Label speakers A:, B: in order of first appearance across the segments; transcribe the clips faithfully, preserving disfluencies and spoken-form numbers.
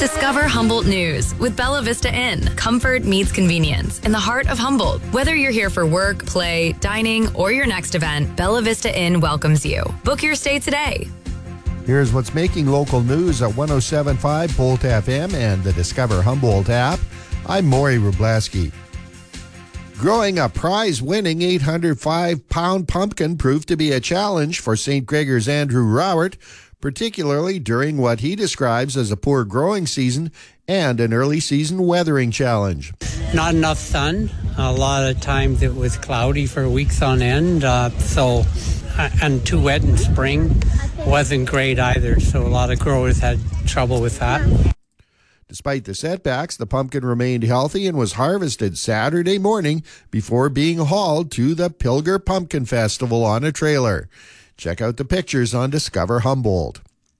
A: Discover Humboldt News with Bella Vista Inn. Comfort meets convenience in the heart of Humboldt. Whether you're here for work, play, dining, or your next event, Bella Vista Inn welcomes you. Book your stay today.
B: Here's what's making local news at one oh seven point five Bolt F M and the Discover Humboldt app. I'm Maury Rubleski. Growing a prize-winning eight hundred five pound pumpkin proved to be a challenge for Saint Gregor's Andrew Rowert, particularly during what he describes as a poor growing season and an early season weathering challenge.
C: Not enough sun. A lot of times it was cloudy for weeks on end, uh, so and too wet in spring wasn't great either, so a lot of growers had trouble with that.
B: Despite the setbacks, the pumpkin remained healthy and was harvested Saturday morning before being hauled to the Pilger Pumpkin Festival on a trailer. Check out the pictures on Discover Humboldt.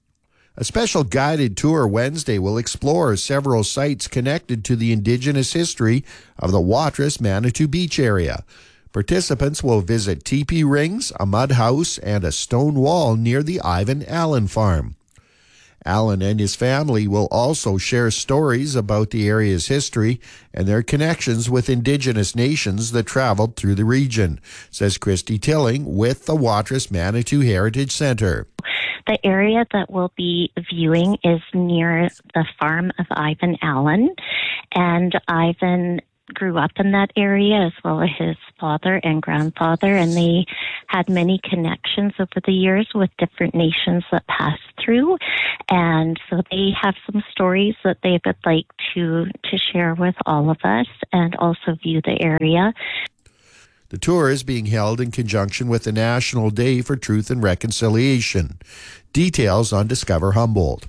B: A special guided tour Wednesday will explore several sites connected to the Indigenous history of the Watrous Manitou Beach area. Participants will visit teepee rings, a mud house, and a stone wall near the Ivan Allen farm. Allen and his family will also share stories about the area's history and their connections with Indigenous nations that traveled through the region, says Christy Tilling with the Watrous Manitou Heritage Center.
D: The area that we'll be viewing is near the farm of Ivan Allen, and Ivan grew up in that area as well as his father and grandfather, and they had many connections over the years with different nations that passed through, and so they have some stories that they would like to to share with all of us and also view the area.
B: The tour is being held in conjunction with the National Day for Truth and Reconciliation. Details on Discover Humboldt.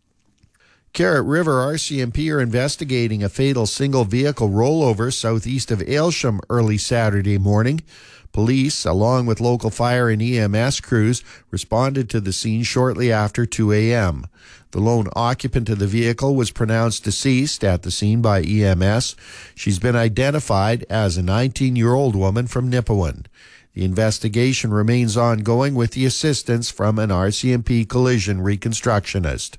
B: Carrot River R C M P are investigating a fatal single-vehicle rollover southeast of Aylsham early Saturday morning. Police, along with local fire and E M S crews, responded to the scene shortly after two a.m. The lone occupant of the vehicle was pronounced deceased at the scene by E M S. She's been identified as a nineteen-year-old woman from Nipawin. The investigation remains ongoing with the assistance from an R C M P collision reconstructionist.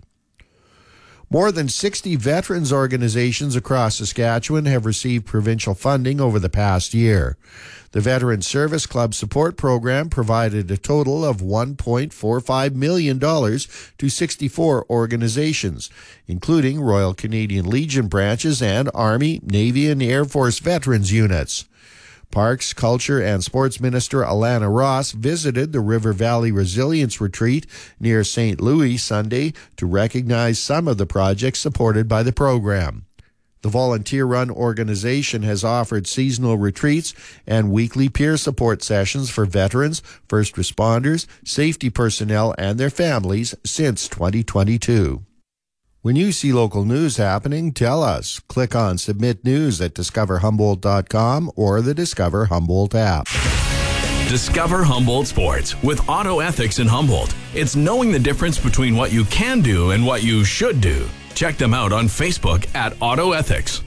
B: More than sixty veterans organizations across Saskatchewan have received provincial funding over the past year. The Veteran Service Club Support Program provided a total of one point four five million dollars to sixty-four organizations, including Royal Canadian Legion branches and Army, Navy, and Air Force veterans units. Parks, Culture, and Sports Minister Alana Ross visited the River Valley Resilience Retreat near Saint Louis Sunday to recognize some of the projects supported by the program. The volunteer-run organization has offered seasonal retreats and weekly peer support sessions for veterans, first responders, safety personnel, and their families since twenty twenty-two. When you see local news happening, tell us. Click on Submit News at discover humboldt dot com or the Discover Humboldt app.
E: Discover Humboldt Sports with Auto Ethics in Humboldt. It's knowing the difference between what you can do and what you should do. Check them out on Facebook at Auto Ethics.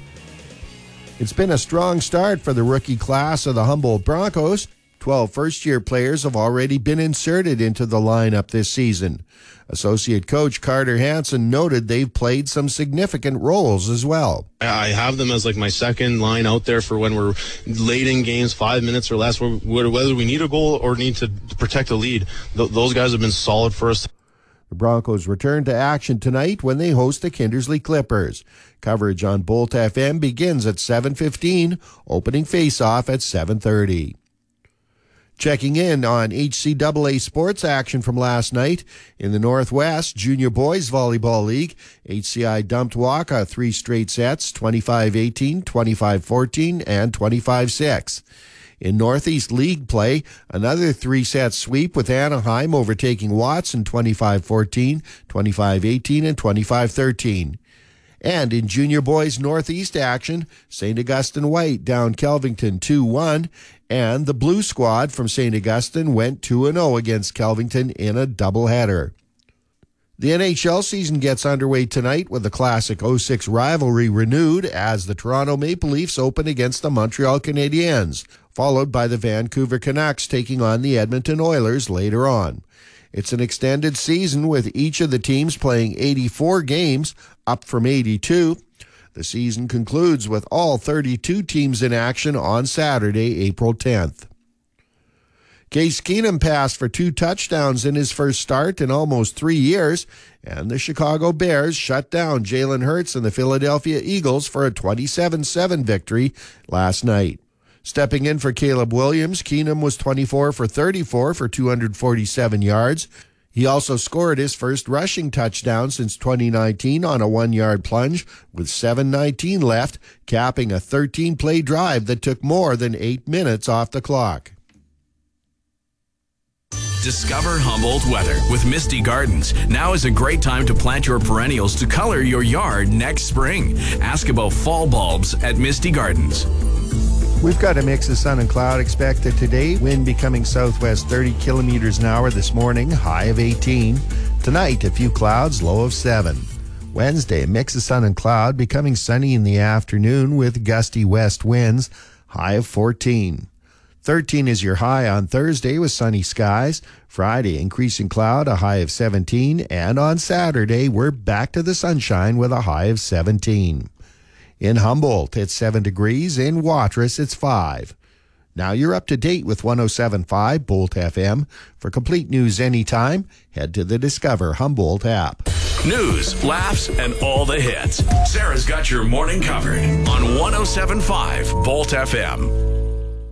B: It's been a strong start for the rookie class of the Humboldt Broncos. Twelve first-year players have already been inserted into the lineup this season. Associate coach Carter Hansen noted they've played some significant roles as well.
F: I have them as like my second line out there for when we're late in games, five minutes or less, whether we need a goal or need to protect a lead. Th- those guys have been solid for us.
B: The Broncos return to action tonight when they host the Kindersley Clippers. Coverage on Bolt F M begins at seven fifteen, opening face-off at seven thirty. Checking in on H C A A sports action from last night. In the Northwest Junior Boys Volleyball League, H C I dumped Waka three straight sets, twenty-five eighteen, twenty-five fourteen, and twenty-five six. In Northeast League play, another three-set sweep with Anaheim overtaking Watson twenty-five fourteen, twenty-five eighteen, and twenty-five thirteen. And in Junior Boys Northeast action, Saint Augustine White down Kelvington two one, and the Blue Squad from Saint Augustine went two and oh against Kelvington in a doubleheader. The N H L season gets underway tonight with the classic oh six rivalry renewed as the Toronto Maple Leafs open against the Montreal Canadiens, followed by the Vancouver Canucks taking on the Edmonton Oilers later on. It's an extended season with each of the teams playing eighty-four games, up from eighty-two. The season concludes with all thirty-two teams in action on Saturday, April tenth. Case Keenum passed for two touchdowns in his first start in almost three years, and the Chicago Bears shut down Jalen Hurts and the Philadelphia Eagles for a twenty-seven seven victory last night. Stepping in for Caleb Williams, Keenum was twenty-four for thirty-four for two hundred forty-seven yards. He also scored his first rushing touchdown since twenty nineteen on a one-yard plunge with seven nineteen left, capping a thirteen-play drive that took more than eight minutes off the clock.
E: Discover Humboldt weather with Misty Gardens. Now is a great time to plant your perennials to color your yard next spring. Ask about fall bulbs at Misty Gardens.
B: We've got a mix of sun and cloud expected today. Wind becoming southwest thirty kilometers an hour this morning, high of eighteen. Tonight, a few clouds, low of seven. Wednesday, a mix of sun and cloud, becoming sunny in the afternoon with gusty west winds, high of fourteen. thirteen is your high on Thursday with sunny skies. Friday, increasing cloud, a high of seventeen. And on Saturday, we're back to the sunshine with a high of seventeen. In Humboldt, it's seven degrees. In Watrous, it's five. Now you're up to date with one oh seven point five Bolt F M. For complete news anytime, head to the Discover Humboldt app.
E: News, laughs, and all the hits. Sarah's got your morning covered on one oh seven point five Bolt F M.